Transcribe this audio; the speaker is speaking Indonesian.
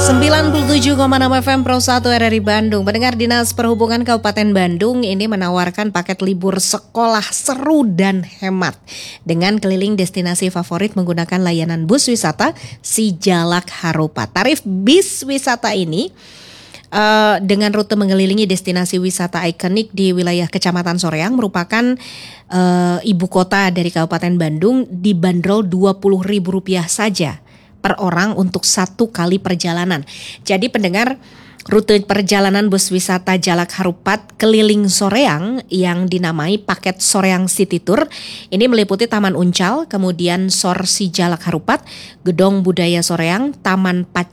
97,6 FM Pro 1 RRI Bandung. Pendengar, Dinas Perhubungan Kabupaten Bandung ini menawarkan paket libur sekolah seru dan hemat dengan keliling destinasi favorit menggunakan layanan bus wisata Si Jalak Harupat. Tarif bis wisata ini dengan rute mengelilingi destinasi wisata ikonik di wilayah Kecamatan Soreang merupakan ibu kota dari Kabupaten Bandung dibanderol Rp20.000 saja per orang untuk satu kali perjalanan. Jadi pendengar, rute perjalanan bus wisata Jalak Harupat keliling Soreang yang dinamai paket Soreang City Tour ini meliputi Taman Uncal, kemudian Sor Si Jalak Harupat, Gedong Budaya Soreang, Taman